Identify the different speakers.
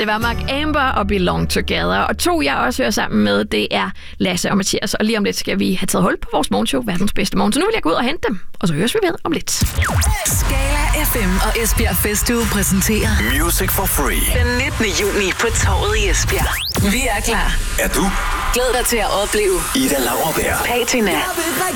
Speaker 1: Det var Mark Amber og Belong Together. Og to, jeg også hører sammen med, det er Lasse og Mathias. Og lige om lidt skal vi have taget hul på vores morgenshow, verdens bedste morgen. Så nu vil jeg gå ud og hente dem, og så høres vi ved om lidt.
Speaker 2: Skala FM og Esbjerg Festuge præsenterer
Speaker 3: Music for Free.
Speaker 2: den 19. juni på Torvet i Esbjerg. Vi er klar.
Speaker 3: Er du?
Speaker 2: Glæd dig til at opleve
Speaker 3: Ida Lauerberg,
Speaker 2: Patina,